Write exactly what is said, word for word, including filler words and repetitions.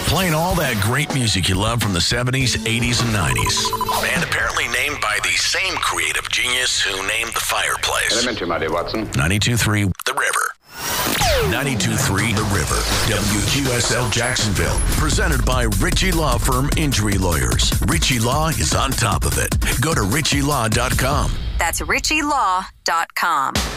Playing all that great music you love from the seventies, eighties, and nineties. And apparently named by the same creative genius who named the fireplace. Elementary, my dear Watson. ninety-two point three The River. ninety-two point three The River. W Q S L Jacksonville. Presented by Ritchie Law Firm Injury Lawyers. Ritchie Law is on top of it. Go to ritchie law dot com. That's ritchie law dot com.